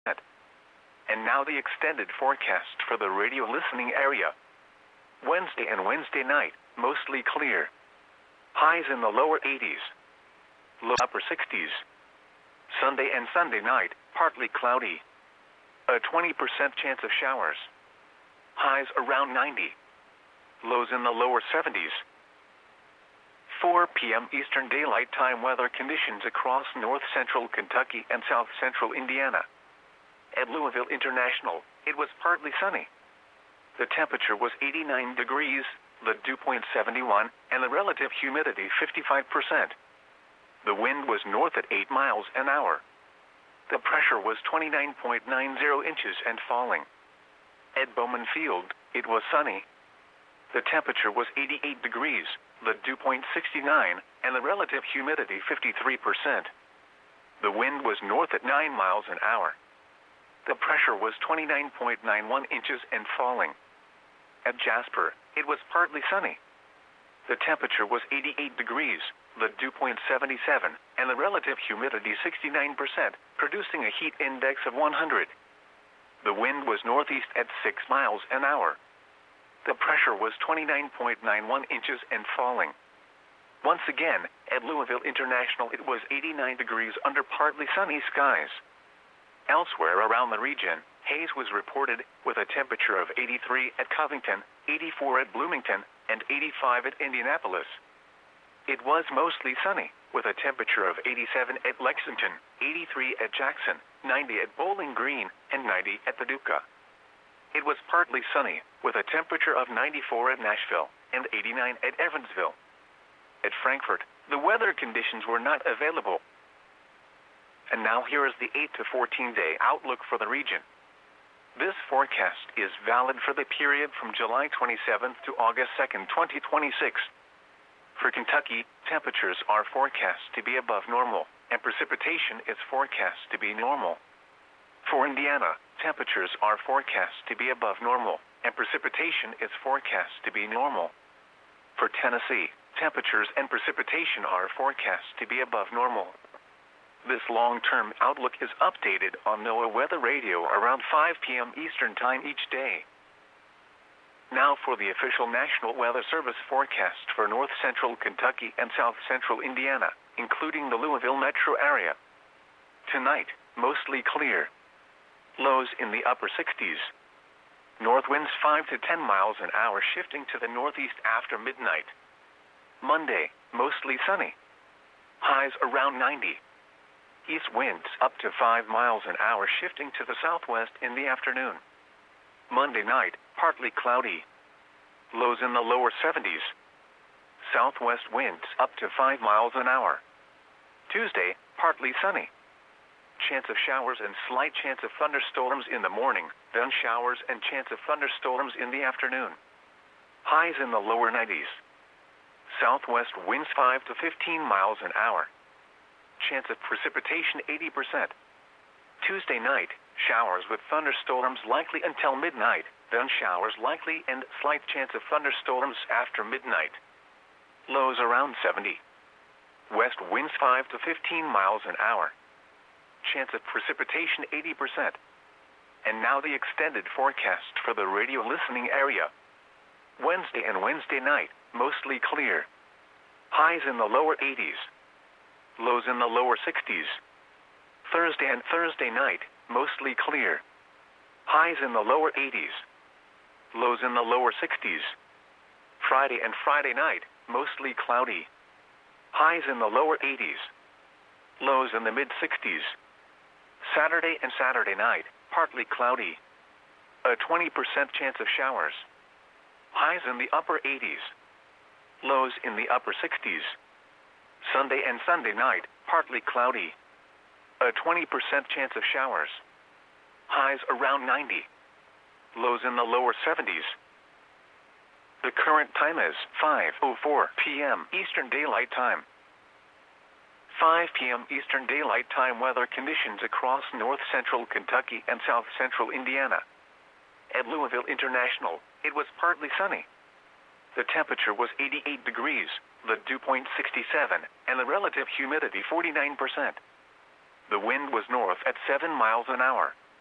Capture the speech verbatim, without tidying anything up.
And now the extended forecast for the radio listening area. Wednesday and Wednesday night, mostly clear. Highs in the lower eighties, low upper sixties. Sunday and Sunday night, partly cloudy. A twenty percent chance of showers. Highs around ninety. Lows in the lower seventies. four p.m. Eastern Daylight Time weather conditions across north central Kentucky and south central Indiana. At Louisville International, it was partly sunny. The temperature was eighty-nine degrees, the dew point seventy-one, and the relative humidity fifty-five percent. The wind was north at eight miles an hour. The pressure was twenty-nine point nine zero inches and falling. At Bowman Field, it was sunny. The temperature was eighty-eight degrees, the dew point sixty-nine, and the relative humidity fifty-three percent. The wind was north at nine miles an hour. The pressure was twenty-nine point nine one inches and falling. At Jasper, it was partly sunny. The temperature was eighty-eight degrees, the dew point seventy-seven, and the relative humidity sixty-nine percent, producing a heat index of one hundred. The wind was northeast at six miles an hour. The pressure was twenty-nine point nine one inches and falling. Once again, at Louisville International it was eighty-nine degrees under partly sunny skies. Elsewhere around the region, haze was reported with a temperature of eighty-three at Covington, eighty-four at Bloomington, and eighty-five at Indianapolis. It was mostly sunny, with a temperature of eighty-seven at Lexington, eighty-three at Jackson, ninety at Bowling Green, and ninety at Paducah. It was partly sunny, with a temperature of ninety-four at Nashville, and eighty-nine at Evansville. At Frankfort, the weather conditions were not available. And now here is the eight to fourteen day outlook for the region. This forecast is valid for the period from July twenty-seventh to August second, twenty twenty-six. For Kentucky, temperatures are forecast to be above normal, and precipitation is forecast to be normal. For Indiana, temperatures are forecast to be above normal, and precipitation is forecast to be normal. For Tennessee, temperatures and precipitation are forecast to be above normal. This long-term outlook is updated on NOAA Weather Radio around five p.m. Eastern Time each day. Now for the official National Weather Service forecast for north central Kentucky and south central Indiana, including the Louisville metro area. Tonight, mostly clear. Lows in the upper sixties. North winds five to ten miles an hour shifting to the northeast after midnight. Monday, mostly sunny. Highs around ninety. East winds up to five miles an hour shifting to the southwest in the afternoon. Monday night, partly cloudy. Lows in the lower seventies. Southwest winds up to five miles an hour. Tuesday, partly sunny. Chance of showers and slight chance of thunderstorms in the morning, then showers and chance of thunderstorms in the afternoon. Highs in the lower nineties. Southwest winds five to fifteen miles an hour. Chance of precipitation eighty percent. Tuesday night, showers with thunderstorms likely until midnight, then showers likely and slight chance of thunderstorms after midnight. Lows around seventy. West winds five to fifteen miles an hour. Chance of precipitation eighty percent. And now the extended forecast for the radio listening area. Wednesday and Wednesday night, mostly clear. Highs in the lower eighties. Lows in the lower sixties. Thursday and Thursday night, mostly clear. Highs in the lower eighties. Lows in the lower sixties. Friday and Friday night, mostly cloudy. Highs in the lower eighties. Lows in the mid-sixties. Saturday and Saturday night, partly cloudy. A twenty percent chance of showers. Highs in the upper eighties. Lows in the upper sixties. Sunday and Sunday night, partly cloudy. A twenty percent chance of showers. Highs around ninety. Lows in the lower seventies. The current time is five oh four p.m. Eastern Daylight Time. five p.m. Eastern Daylight Time weather conditions across north central Kentucky and south central Indiana. At Louisville International, it was partly sunny. The temperature was eighty-eight degrees, the dew point sixty-seven, and the relative humidity forty-nine percent. The wind was north at seven miles an hour.